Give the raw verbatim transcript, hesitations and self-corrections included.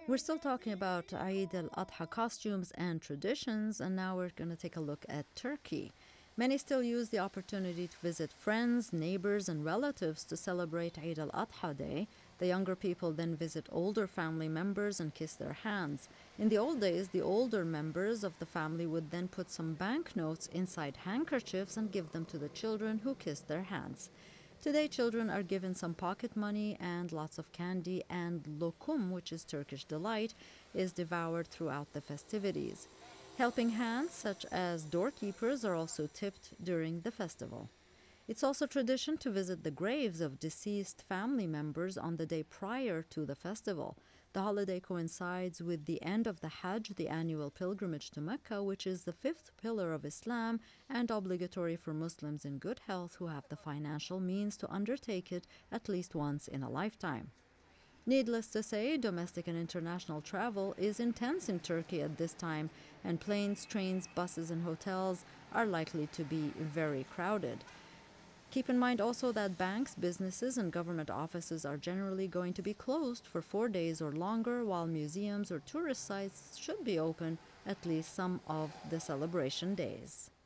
We're still talking about Eid al-Adha costumes and traditions, and now we're going to take a look at Turkey. Many still use the opportunity to visit friends, neighbors, and relatives to celebrate Eid al-Adha Day. The younger people then visit older family members and kiss their hands. In the old days, the older members of the family would then put some banknotes inside handkerchiefs and give them to the children who kissed their hands. Today, children are given some pocket money and lots of candy, and lokum, which is Turkish delight, is devoured throughout the festivities. Helping hands, such as doorkeepers, are also tipped during the festival. It's also tradition to visit the graves of deceased family members on the day prior to the festival. The holiday coincides with the end of the Hajj, the annual pilgrimage to Mecca, which is the fifth pillar of Islam and obligatory for Muslims in good health who have the financial means to undertake it at least once in a lifetime. Needless to say, domestic and international travel is intense in Turkey at this time, and planes, trains, buses, and hotels are likely to be very crowded. Keep in mind also that banks, businesses, and government offices are generally going to be closed for four days or longer, while museums or tourist sites should be open at least some of the celebration days.